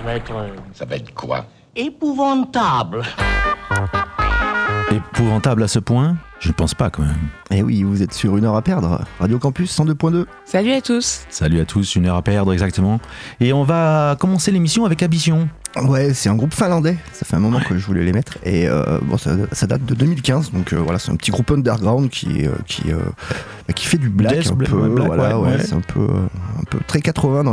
va être Ça va être quoi? épouvantable. Épouvantable à ce point? Je ne pense pas quand même. Eh oui, vous êtes sur Une heure à perdre, Radio Campus 102.2. Salut à tous. Salut à tous, une heure à perdre exactement. Et on va commencer l'émission avec Ambition. Ouais, c'est un groupe finlandais, ça fait un moment que je voulais les mettre, et bon, ça date de 2015, donc voilà, c'est un petit groupe underground qui fait du black, Jazz, un peu, black, voilà, ouais. c'est un peu très 80 dans